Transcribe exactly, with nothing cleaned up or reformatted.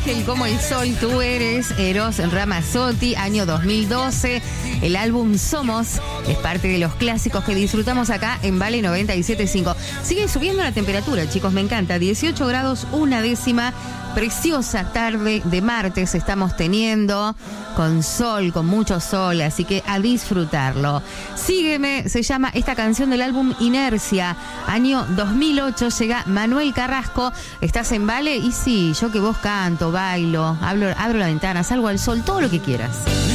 ángel como el sol, tú eres Eros Ramazzotti, año dos mil doce. El álbum Somos es parte de los clásicos que disfrutamos acá en Vale noventa y siete punto cinco. Sigue subiendo la temperatura, chicos, me encanta. dieciocho grados, una décima. Preciosa tarde de martes estamos teniendo, con sol, con mucho sol, así que a disfrutarlo. Sígueme, se llama esta canción del álbum Inercia, año dos mil ocho, llega Manuel Carrasco. Estás en Vale y sí, yo que vos canto, bailo, hablo, abro la ventana, salgo al sol, todo lo que quieras.